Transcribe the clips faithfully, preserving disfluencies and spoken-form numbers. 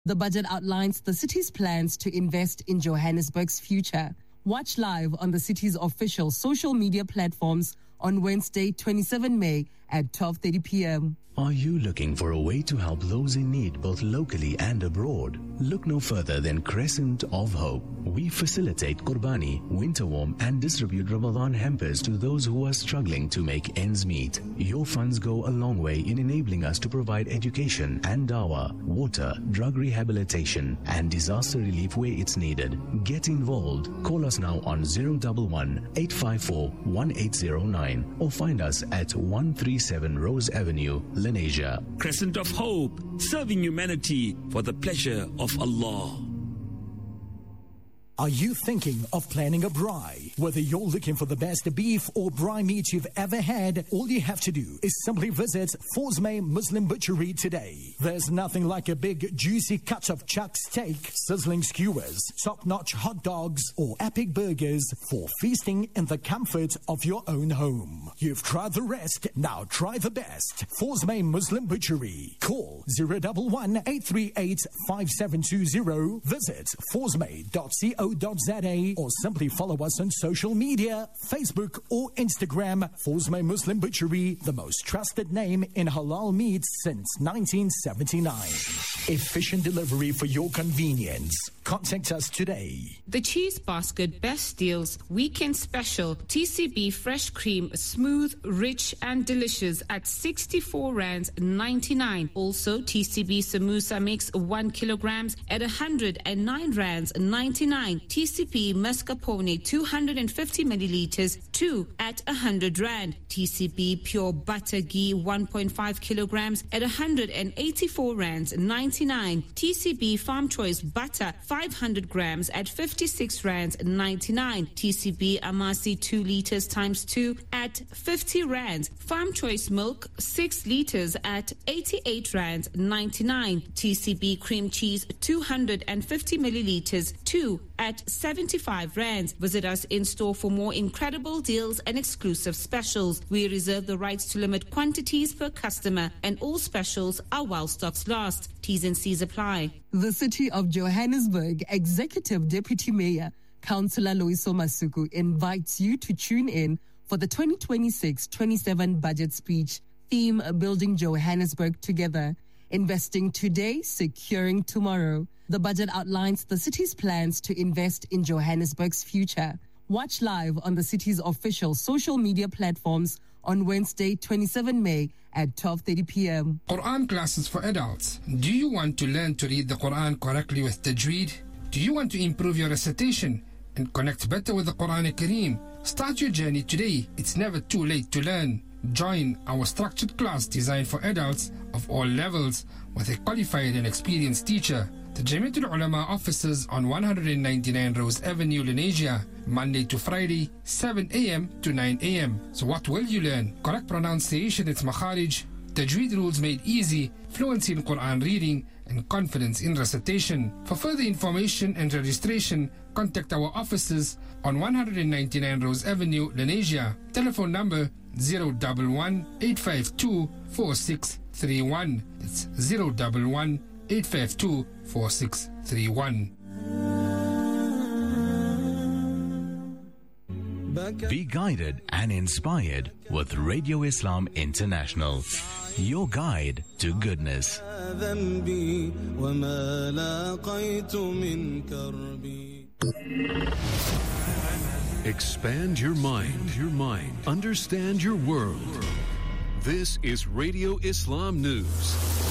The budget outlines the city's plans to invest in Johannesburg's future. Watch live on the city's official social media platforms on Wednesday, the twenty-seventh of May at twelve thirty p.m. Are you looking for a way to help those in need both locally and abroad? Look no further than Crescent of Hope. We facilitate Qurbani, winter warm and distribute Ramadan hampers to those who are struggling to make ends meet. Your funds go a long way in enabling us to provide education and dawah, water, drug rehabilitation and disaster relief where it's needed. Get involved. Call us now on zero one one, eight five four, one eight zero nine or find us at one thirty-seven Rose Avenue, Lenasia. Crescent of Hope, serving humanity for the pleasure of Allah. Are you thinking of planning a braai? Whether you're looking for the best beef or braai meat you've ever had, all you have to do is simply visit Forsmay Muslim Butchery today. There's nothing like a big juicy cut of chuck steak, sizzling skewers, top-notch hot dogs or epic burgers for feasting in the comfort of your own home. You've tried the rest, now try the best. Forsmay Muslim Butchery. Call zero one one, eight three eight, five seven two zero. Visit forsmay dot co dot za or simply follow us on social media, Facebook or Instagram. Forsmay Muslim Butchery, the most trusted name in halal meat since nineteen seventy-nine. Efficient delivery for your convenience. Contact us today. The Cheese Basket Best Deals Weekend Special. T C B fresh cream, smooth, rich and delicious at sixty-four rands ninety-nine. Also T C B Samosa mix one kilograms at one hundred nine rands ninety-nine. T C B mascarpone two hundred fifty milliliters, two at one hundred rand. T C B pure butter ghee one point five kilograms at one hundred eighty-four rands ninety-nine. T C B Farm Choice butter five hundred grams at fifty-six rands ninety-nine. T C B Amasi two liters times two at fifty rands. Farm Choice milk six liters at eighty-eight rands ninety-nine. T C B cream cheese two hundred fifty milliliters, two at seventy-five rands. Visit us in store for more incredible deals and exclusive specials. We reserve the rights to limit quantities per customer and all specials are while stocks last. T's and C's apply. The City of Johannesburg Executive Deputy Mayor, Councillor Loyiso Masuku, invites you to tune in for the twenty twenty-six twenty-seven budget speech. Theme: Building Johannesburg Together. Investing today, securing tomorrow. The budget outlines the city's plans to invest in Johannesburg's future. Watch live on the city's official social media platforms on Wednesday, the twenty-seventh of May at twelve thirty p.m. Quran classes for adults. Do you want to learn to read the Quran correctly with Tajweed? Do you want to improve your recitation and connect better with the Quran Kareem? Start your journey today. It's never too late to learn. Join our structured class designed for adults of all levels with a qualified and experienced teacher. The Jamiatul Ulama offices on one ninety-nine Rose Avenue, Lenasia, Monday to Friday, seven a.m. to nine a.m. So what will you learn? Correct pronunciation, it's Makharij, Tajweed rules made easy, fluency in Quran reading, and confidence in recitation. For further information and registration, contact our offices on one ninety-nine Rose Avenue, Lenasia. Telephone number zero one one, eight five two, four six three one. It's zero one one, eight five two, four six three one. Be guided and inspired with Radio Islam International, your guide to goodness. Expand your mind, your mind. Understand your world. This is Radio Islam News.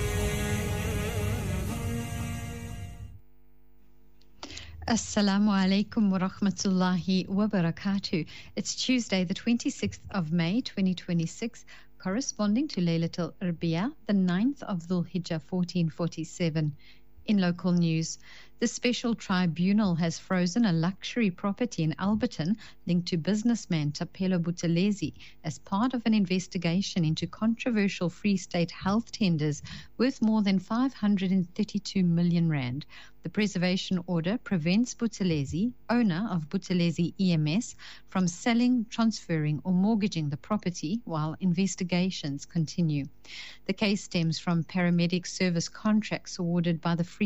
Assalamu alaikum wa rahmatullahi wa barakatuh. It's Tuesday, the twenty-sixth of May, twenty twenty-six, corresponding to Laylatul Arbia, the ninth of Dhul Hijjah, fourteen forty-seven. In local news, the special tribunal has frozen a luxury property in Alberton linked to businessman Tapelo Buthelezi as part of an investigation into controversial Free State health tenders worth more than five hundred thirty-two million rand. The preservation order prevents Buthelezi, owner of Buthelezi E M S, from selling, transferring or mortgaging the property while investigations continue. The case stems from paramedic service contracts awarded by the Free